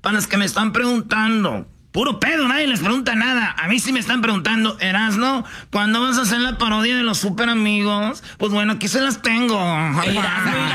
para los que me están preguntando. Puro pedo, nadie les pregunta nada. A mí sí me están preguntando, Erasno, ¿cuándo vas a hacer la parodia de los super amigos? Pues bueno, aquí se las tengo.